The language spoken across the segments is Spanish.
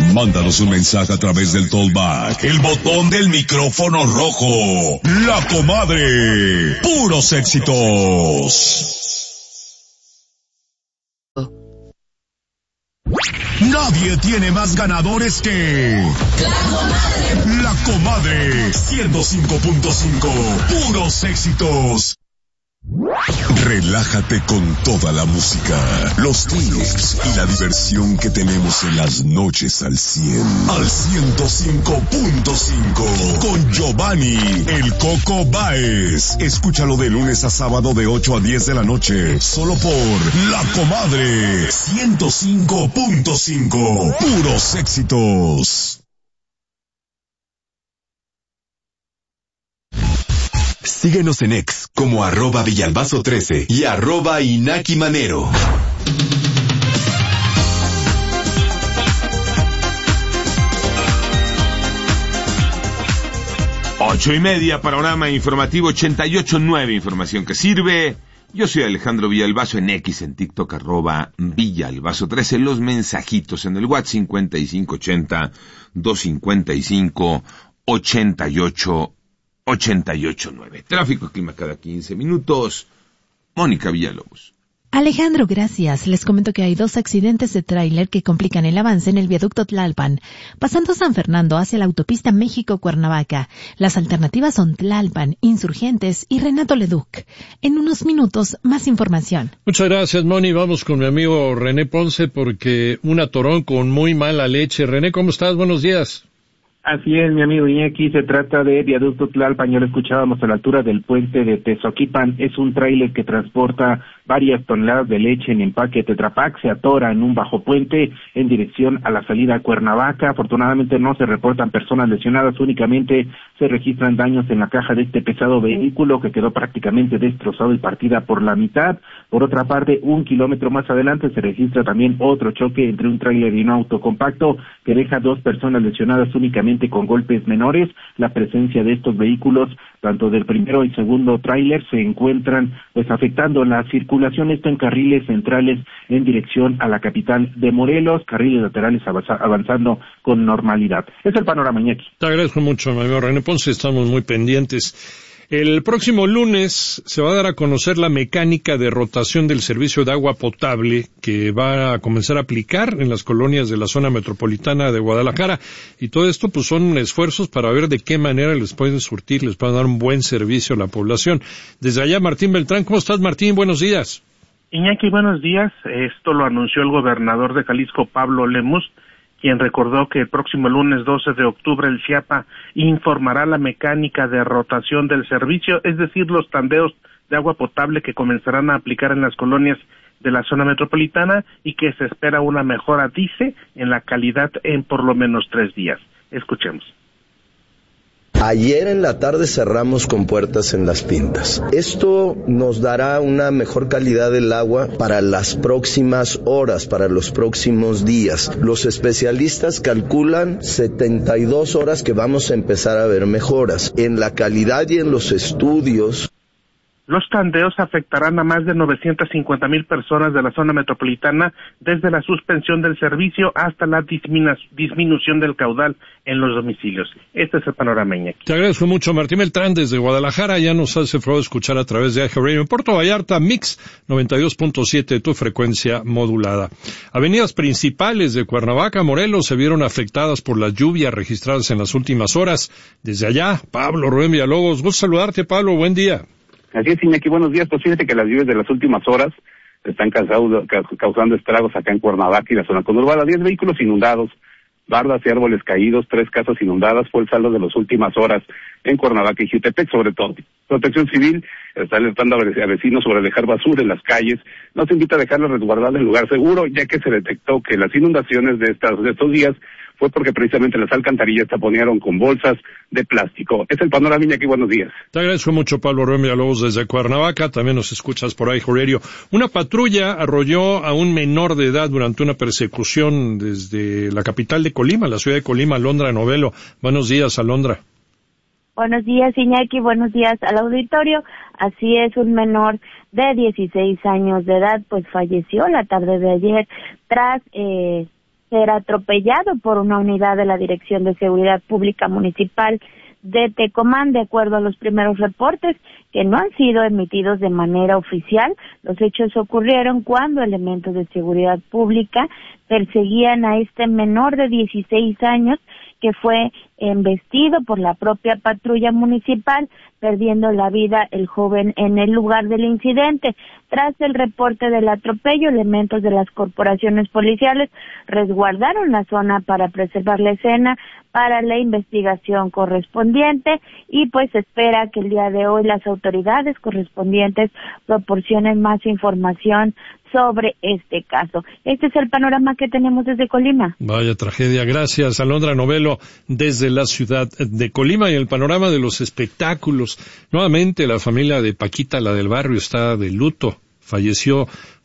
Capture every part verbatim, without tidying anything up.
Mándanos un mensaje a través del Tollback, el botón del micrófono rojo. La Comadre. Puros éxitos. Nadie tiene más ganadores que La Comadre. La Comadre. ciento cinco punto cinco. Puros éxitos. Relájate con toda la música, los tips y la diversión que tenemos en las noches al cien. Al ciento cinco punto cinco. Con Giovanni, el Coco Báez. Escúchalo de lunes a sábado de ocho a diez de la noche. Solo por La Comadre. ciento cinco punto cinco. Puros éxitos. Síguenos en X como arroba Villalbazo trece y arroba Inaki Manero. Ocho y media, panorama informativo ochenta y ocho punto nueve, información que sirve. Yo soy Alejandro Villalbazo en X, en TikTok, arroba Villalbazo trece, los mensajitos en el WhatsApp cincuenta y cinco ochenta, doscientos cincuenta y cinco, ochenta y ocho ochenta y ocho nueve. Tráfico y clima cada quince minutos. Mónica Villalobos. Alejandro, gracias. Les comento que hay dos accidentes de tráiler que complican el avance en el viaducto Tlalpan, pasando San Fernando hacia la autopista México-Cuernavaca. Las alternativas son Tlalpan, Insurgentes y Renato Leduc. En unos minutos, más información. Muchas gracias, Moni. Vamos con mi amigo René Ponce porque un atorón con muy mala leche. René, ¿cómo estás? Buenos días. Así es, mi amigo Iñaki, se trata de viaducto Tlalpan, ya lo escuchábamos a la altura del puente de Tezoquipan. Es un tráiler que transporta varias toneladas de leche en empaque Tetra Pak, se atora en un bajo puente en dirección a la salida a Cuernavaca. Afortunadamente no se reportan personas lesionadas, únicamente se registran daños en la caja de este pesado vehículo que quedó prácticamente destrozado y partida por la mitad. Por otra parte, un kilómetro más adelante se registra también otro choque entre un tráiler y un auto compacto que deja dos personas lesionadas únicamente con golpes menores. La presencia de estos vehículos, tanto del primero y segundo tráiler, se encuentran pues afectando la circulación, esto en carriles centrales en dirección a la capital de Morelos, carriles laterales avanzando con normalidad. Es el panorama, Iñaki. Te agradezco mucho, mi amigo René Ponce, estamos muy pendientes. El próximo lunes se va a dar a conocer la mecánica de rotación del servicio de agua potable que va a comenzar a aplicar en las colonias de la zona metropolitana de Guadalajara. Y todo esto pues son esfuerzos para ver de qué manera les pueden surtir, les pueden dar un buen servicio a la población. Desde allá, Martín Beltrán. ¿Cómo estás, Martín? Buenos días. Iñaki, buenos días. Esto lo anunció el gobernador de Jalisco, Pablo Lemus, quien recordó que el próximo lunes doce de octubre el CIAPA informará la mecánica de rotación del servicio, es decir, los tandeos de agua potable que comenzarán a aplicar en las colonias de la zona metropolitana y que se espera una mejora, dice, en la calidad en por lo menos tres días. Escuchemos. Ayer en la tarde cerramos con puertas en las pintas. Esto nos dará una mejor calidad del agua para las próximas horas, para los próximos días. Los especialistas calculan setenta y dos horas que vamos a empezar a ver mejoras. En la calidad y en los estudios. Los tandeos afectarán a más de novecientas cincuenta mil personas de la zona metropolitana, desde la suspensión del servicio hasta la disminu- disminución del caudal en los domicilios. Este es el panorama, Iñaki. Te agradezco mucho, Martín Beltrán, desde Guadalajara. Ya nos hace favor escuchar a través de A G Radio en Puerto Vallarta, Mix noventa y dos punto siete, tu frecuencia modulada. Avenidas principales de Cuernavaca, Morelos, se vieron afectadas por las lluvias registradas en las últimas horas. Desde allá, Pablo Rubén Villalobos. Gusto saludarte, Pablo. Buen día. Así es, Iñaki, buenos días. Pues fíjate que las lluvias de las últimas horas están causando, causando estragos acá en Cuernavaca y la zona conurbada. Diez vehículos inundados, bardas y árboles caídos, tres casas inundadas, fue el saldo de las últimas horas en Cuernavaca y Jutepec, sobre todo. Protección Civil está alertando a vecinos sobre dejar basura en las calles. Nos invita a dejarla resguardada en lugar seguro, ya que se detectó que las inundaciones de, estas, de estos días fue porque precisamente las alcantarillas se taponearon con bolsas de plástico. Es el panorama, Iñaki, buenos días. Te agradezco mucho, Pablo Rubén Villalobos, desde Cuernavaca. También nos escuchas por ahí, Radio. Una patrulla arrolló a un menor de edad durante una persecución desde la capital de Colima, la ciudad de Colima, Alondra Novelo. Buenos días, Alondra. Buenos días, Iñaki. Buenos días al auditorio. Así es, un menor de dieciséis años de edad, pues falleció la tarde de ayer tras... eh ser atropellado por una unidad de la Dirección de Seguridad Pública Municipal de Tecomán. De acuerdo a los primeros reportes, que no han sido emitidos de manera oficial, los hechos ocurrieron cuando elementos de seguridad pública perseguían a este menor de dieciséis años que fue embestido por la propia patrulla municipal, perdiendo la vida el joven en el lugar del incidente. Tras el reporte del atropello, elementos de las corporaciones policiales resguardaron la zona para preservar la escena para la investigación correspondiente, y pues se espera que el día de hoy las autoridades correspondientes proporcionen más información sobre este caso. Este es el panorama que tenemos desde Colima. Vaya tragedia. Gracias, Alondra Novelo, desde la ciudad de Colima. Y el panorama de los espectáculos. Nuevamente, la familia de Paquita, la del barrio, está de luto. Falleció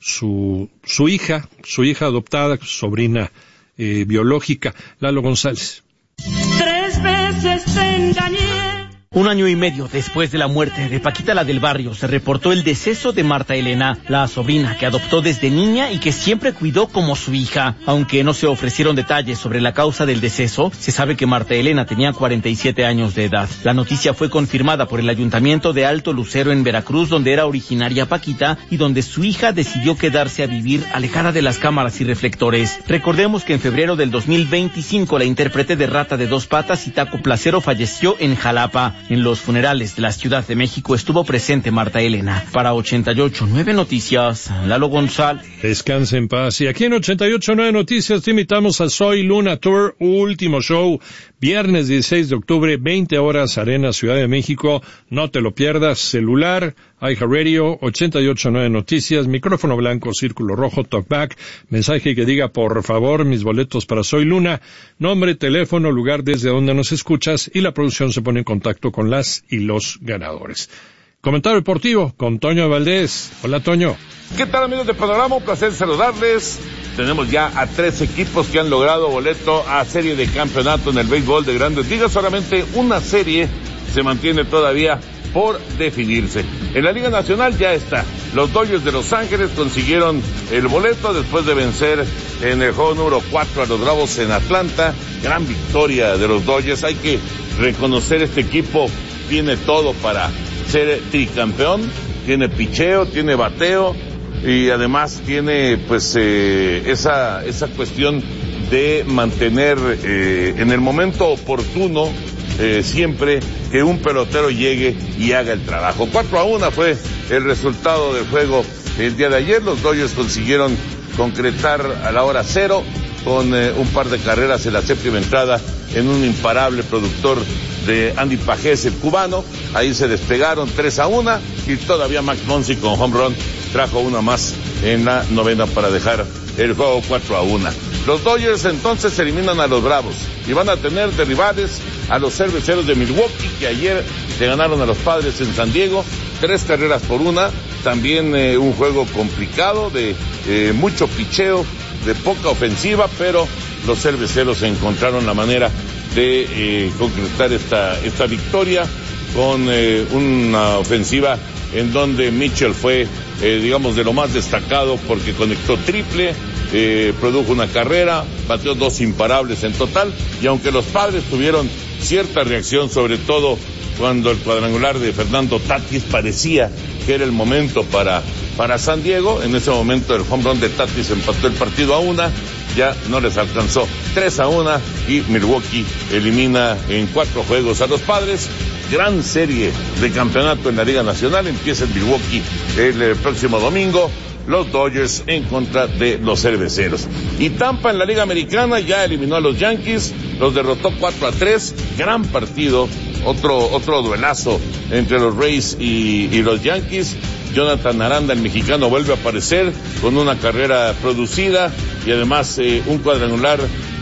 su, su hija, su hija adoptada, sobrina eh, biológica, Lalo González. Tres veces te engañé. Un año y medio después de la muerte de Paquita, la del barrio, se reportó el deceso de Marta Elena, la sobrina que adoptó desde niña y que siempre cuidó como su hija. Aunque no se ofrecieron detalles sobre la causa del deceso, se sabe que Marta Elena tenía cuarenta y siete años de edad. La noticia fue confirmada por el Ayuntamiento de Alto Lucero en Veracruz, donde era originaria Paquita y donde su hija decidió quedarse a vivir alejada de las cámaras y reflectores. Recordemos que en febrero del dos mil veinticinco la intérprete de Rata de Dos Patas y Taco Placero falleció en Jalapa. En los funerales de la Ciudad de México estuvo presente Marta Elena. Para ochenta y ocho punto nueve Noticias, Lalo González. Descanse en paz. Y aquí en ochenta y ocho punto nueve Noticias te invitamos a Soy Luna Tour, último show, viernes dieciséis de octubre, veinte horas, Arena, Ciudad de México. No te lo pierdas. Celular, iHeartRadio, ochenta y ocho punto nueve Noticias, micrófono blanco, círculo rojo, talkback, mensaje que diga, por favor, mis boletos para Soy Luna, nombre, teléfono, lugar desde donde nos escuchas, y la producción se pone en contacto con las y los ganadores. Comentario deportivo con Toño Valdés. Hola, Toño. ¿Qué tal, amigos de Panorama? Un placer saludarles. Tenemos ya a tres equipos que han logrado boleto a serie de campeonato en el béisbol de Grandes Ligas. Solamente una serie se mantiene todavía por definirse. En la Liga Nacional ya está. Los Dodgers de Los Ángeles consiguieron el boleto después de vencer en el juego número cuatro a los Bravos en Atlanta. Gran victoria de los Dodgers. Hay que reconocer, este equipo tiene todo para ser tricampeón. Tiene picheo, tiene bateo y además tiene pues eh, esa esa cuestión de mantener eh, en el momento oportuno eh, siempre que un pelotero llegue y haga el trabajo. cuatro a uno fue el resultado del juego el día de ayer. Los Dodgers consiguieron concretar a la hora cero con eh, un par de carreras en la séptima entrada en un imparable productor de Andy Pajés, el cubano. Ahí se despegaron tres a uno y todavía Max Muncy con home run trajo una más en la novena para dejar el juego cuatro a uno. Los Dodgers entonces eliminan a los Bravos y van a tener de rivales a los Cerveceros de Milwaukee, que ayer le ganaron a los Padres en San Diego, tres carreras por una. También eh, un juego complicado de eh, mucho picheo, de poca ofensiva, pero los Cerveceros encontraron la manera de eh, concretar esta esta victoria con eh, una ofensiva en donde Mitchell fue, eh, digamos, de lo más destacado porque conectó triple, eh, produjo una carrera, bateó dos imparables en total, y aunque los Padres tuvieron cierta reacción, sobre todo cuando el cuadrangular de Fernando Tatis parecía que era el momento para para San Diego, en ese momento el home run de Tatis empató el partido a una, ya no les alcanzó, tres a uno, y Milwaukee elimina en cuatro juegos a los Padres. Gran serie de campeonato en la Liga Nacional, empieza en Milwaukee el, el próximo domingo, los Dodgers en contra de los Cerveceros. Y Tampa en la Liga Americana ya eliminó a los Yankees, los derrotó cuatro a tres, gran partido, otro otro duelazo entre los Rays y, y los Yankees. Jonathan Aranda, el mexicano, vuelve a aparecer con una carrera producida y además eh, un cuadrangular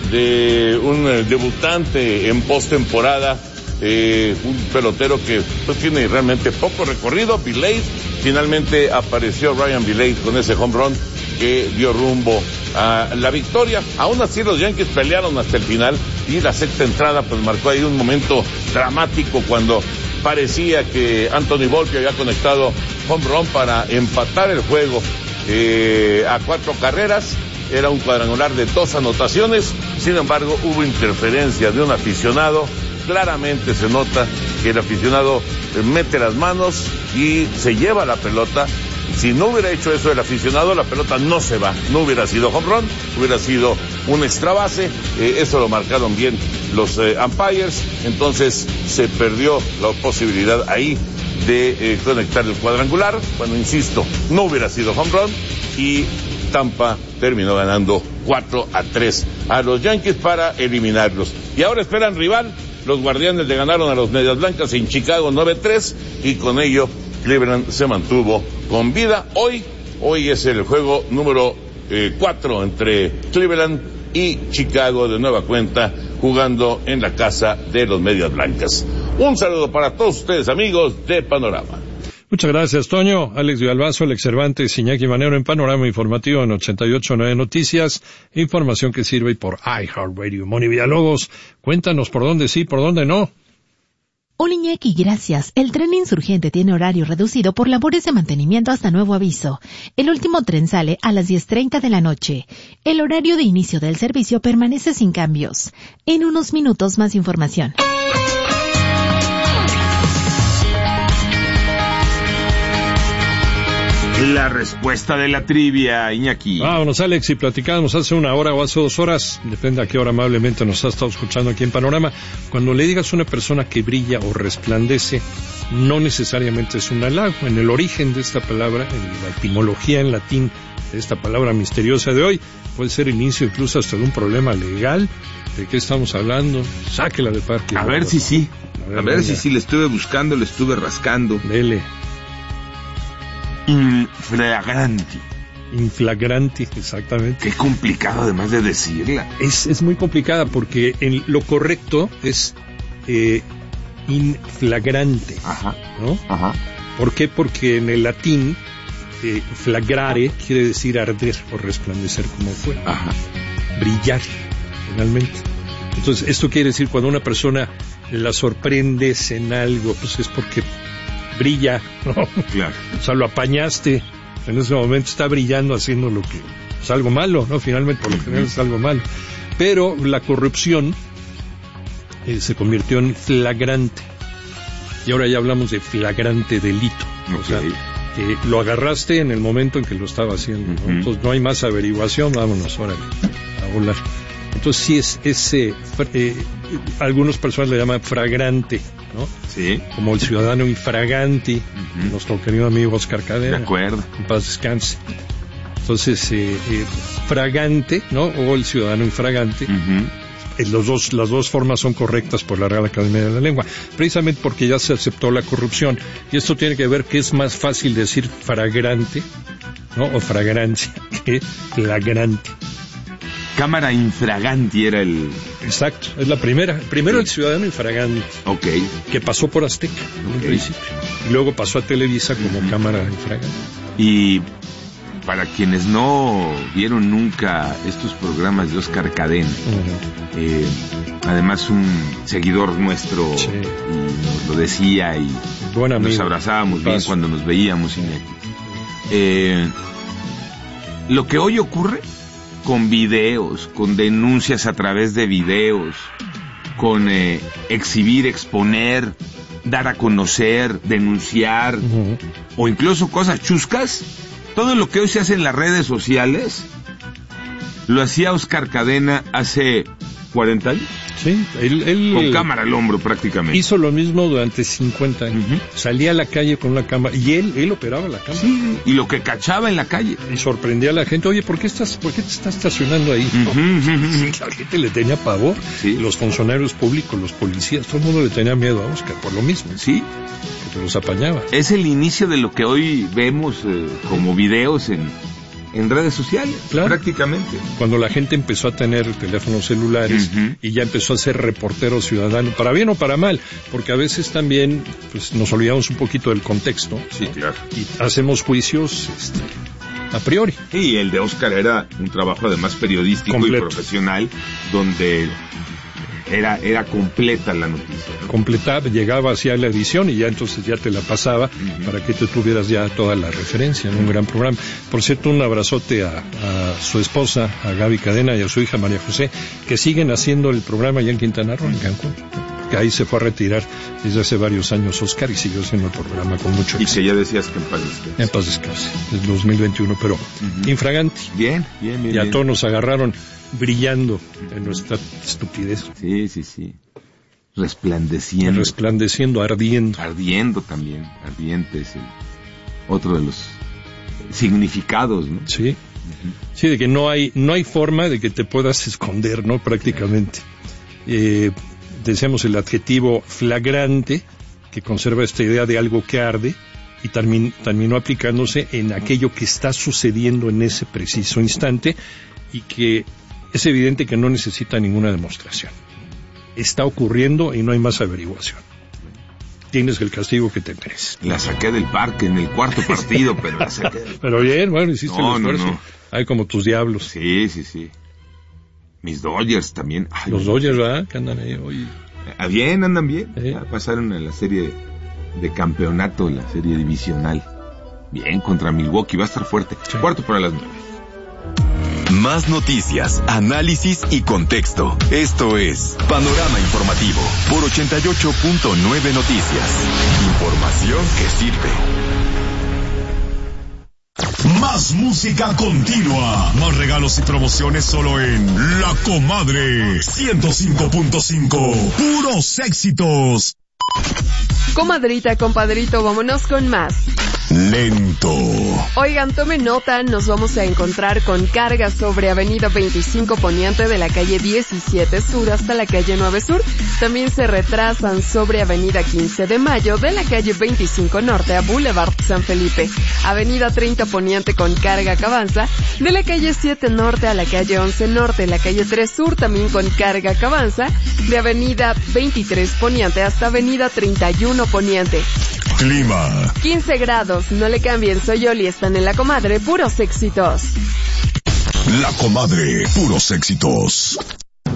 de un eh, debutante en postemporada, eh, un pelotero que pues tiene realmente poco recorrido. Vilade, finalmente apareció Ryan Vilade con ese home run que dio rumbo a la victoria. Aún así los Yankees pelearon hasta el final y la sexta entrada pues marcó ahí un momento dramático cuando parecía que Anthony Volpe había conectado home run para empatar el juego eh, a cuatro carreras. era un cuadrangular de dos anotaciones, sin embargo hubo interferencia de un aficionado, claramente se nota que el aficionado mete las manos y se lleva la pelota. Si no hubiera hecho eso el aficionado, la pelota no se va, no hubiera sido home run, hubiera sido un extra base, eh, eso lo marcaron bien los eh, umpires, entonces se perdió la posibilidad ahí de eh, conectar el cuadrangular. Bueno, insisto, no hubiera sido home run y Tampa terminó ganando cuatro a tres a los Yankees para eliminarlos. Y ahora esperan rival, los Guardianes le ganaron a los Medias Blancas en Chicago nueve tres y con ello Cleveland se mantuvo con vida. Hoy, hoy es el juego número eh, cuatro entre Cleveland y Chicago de nueva cuenta, jugando en la casa de los Medias Blancas. Un saludo para todos ustedes, amigos de Panorama. Muchas gracias, Toño. Alex Villalbazo, Alex Cervantes, Iñaki Manero en Panorama Informativo en ochenta y ocho punto nueve Noticias. Información que sirve por iHeartRadio. Moni Villalobos, cuéntanos por dónde sí, por dónde no. Hola Iñaki, gracias. El tren Insurgente tiene horario reducido por labores de mantenimiento hasta nuevo aviso. El último tren sale a las diez treinta de la noche. El horario de inicio del servicio permanece sin cambios. En unos minutos más información. La respuesta de la trivia, Iñaki. Vámonos, Alex, y platicábamos hace una hora o hace dos horas, depende a qué hora amablemente nos ha estado escuchando aquí en Panorama. Cuando le digas a una persona que brilla o resplandece, no necesariamente es un halago. En el origen de esta palabra, en la etimología en latín de esta palabra misteriosa de hoy, puede ser el inicio incluso hasta de un problema legal. ¿De qué estamos hablando? Sáquela de parque. A ver si sí. A ver, a ver si sí, le estuve buscando, le estuve rascando. Dele. Inflagranti. Inflagranti, exactamente. Qué complicado además de decirla. Es, es muy complicada porque en lo correcto es eh, inflagrante. Ajá. ¿No? Ajá. ¿Por qué? Porque en el latín eh, flagrare quiere decir arder o resplandecer como fuera. Ajá. Brillar, finalmente. Entonces, esto quiere decir cuando una persona la sorprendes en algo, pues es porque brilla, ¿no? Claro. O sea, lo apañaste, en ese momento está brillando haciendo lo que es algo malo, ¿no? Finalmente, por lo general es algo malo. Pero la corrupción eh, se convirtió en flagrante. Y ahora ya hablamos de flagrante delito. Okay. O sea, eh, lo agarraste en el momento en que lo estaba haciendo, ¿no? Uh-huh. Entonces no hay más averiguación, vámonos, órale, a volar. Entonces sí es ese, eh, algunas personas le llaman fragrante, ¿no? Sí. Como el ciudadano infraganti, uh-huh. Nuestro querido amigo Oscar Cadena. De acuerdo. En paz descanse. Entonces, eh, eh, fragante, ¿no? O el ciudadano infragante. Uh-huh. Eh, los dos, las dos formas son correctas por la Real Academia de la Lengua, precisamente porque ya se aceptó la corrupción. Y esto tiene que ver que es más fácil decir fragrante, ¿no? O fragrancia que flagrante. Cámara infraganti era el... Exacto, es la primera. Primero el ciudadano infragante. Ok. Que pasó por Azteca, en okay. un principio. Y luego pasó a Televisa como uh-huh. Cámara infragante. Y para quienes no vieron nunca estos programas de Oscar Cadena, uh-huh. eh, además un seguidor nuestro, sí. Y nos lo decía y Buen amigo. Nos abrazábamos bien cuando nos veíamos, Iñaki. Eh, lo que hoy ocurre con videos, con denuncias a través de videos, con eh, exhibir, exponer, dar a conocer, denunciar, uh-huh. o incluso cosas chuscas, todo lo que hoy se hace en las redes sociales, lo hacía Oscar Cadena hace cuarenta años. Sí, él, él con cámara al hombro prácticamente. Hizo lo mismo durante cincuenta años. Uh-huh. Salía a la calle con una cámara y él él operaba la cámara. Sí, y lo que cachaba en la calle. Y sorprendía a la gente. Oye, ¿por qué estás por qué te estás estacionando ahí? Uh-huh, uh-huh. La gente le tenía pavor. Sí. Los funcionarios públicos, los policías, todo el mundo le tenía miedo a Oscar por lo mismo. Sí. Porque los apañaba. Es el inicio de lo que hoy vemos eh, como videos en En redes sociales, claro. Prácticamente. Cuando la gente empezó a tener teléfonos celulares uh-huh. y ya empezó a ser reportero ciudadano, para bien o para mal, porque a veces también pues, nos olvidamos un poquito del contexto. Sí, ¿no? Claro. Y hacemos juicios este, a priori. Sí, el de Oscar era un trabajo además periodístico completo. Y profesional, donde Era, era completa la noticia, ¿no? Completaba, llegaba hacia la edición y ya entonces ya te la pasaba uh-huh. para que tú tuvieras ya toda la referencia en un gran programa. Por cierto, un abrazote a, a su esposa, a Gaby Cadena, y a su hija María José, que siguen haciendo el programa allá en Quintana Roo, en Cancún. Que ahí se fue a retirar desde hace varios años Oscar y siguió haciendo el programa con mucho éxito. Y que ya decías que en paz descanse. En paz descanse, desde dos mil veintiuno, pero uh-huh. infragante. Bien, bien, bien. Y a bien. todos nos agarraron brillando en nuestra estupidez. Sí, sí, sí. Resplandeciendo. Resplandeciendo, ardiendo. Ardiendo también. Ardiente es el otro de los significados, ¿no? Sí. Uh-huh. Sí, de que no hay, no hay forma de que te puedas esconder, ¿no? Prácticamente. Eh, decíamos el adjetivo flagrante, que conserva esta idea de algo que arde, y termin, terminó aplicándose en aquello que está sucediendo en ese preciso instante, y que es evidente que no necesita ninguna demostración. Está ocurriendo y no hay más averiguación. Tienes el castigo que te mereces. La saqué del parque en el cuarto partido, pero la saqué. Pero bien, bueno, hiciste no, el esfuerzo. No, no. Hay como tus diablos. Sí, sí, sí. Mis Dodgers también. Ay, Los Dodgers, ¿verdad? Que andan ahí hoy. Ah, bien, andan bien. ¿Eh? Ya pasaron a la serie de, de campeonato, la serie divisional. Bien, contra Milwaukee, va a estar fuerte. Sí. Cuarto para las nueve. Más noticias, análisis y contexto. Esto es Panorama Informativo por ochenta y ocho punto nueve Noticias. Información que sirve. Más música continua. Más regalos y promociones solo en La Comadre. ciento cinco punto cinco. Puros éxitos. Comadrita, compadrito, vámonos con más. Lento. Oigan, tomen nota, nos vamos a encontrar con cargas sobre Avenida veinticinco Poniente de la calle diecisiete Sur hasta la calle nueve Sur. También se retrasan sobre Avenida quince de Mayo de la calle veinticinco Norte a Boulevard San Felipe. Avenida treinta Poniente con carga que avanza de la calle siete Norte a la calle once Norte, la calle tres Sur también con carga que avanza de Avenida veintitrés Poniente hasta Avenida treinta y uno Poniente. Clima. quince grados, no le cambien, soy Yoli, están en La Comadre, puros éxitos. La Comadre, puros éxitos.